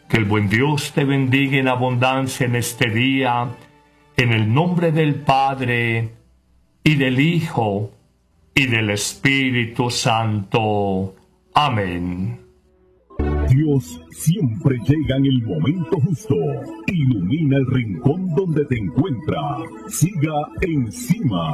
Que el buen Dios te bendiga en abundancia en este día, en el nombre del Padre, y del Hijo, y del Espíritu Santo. Amén. Dios siempre llega en el momento justo. Ilumina el rincón donde te encuentras. Siga encima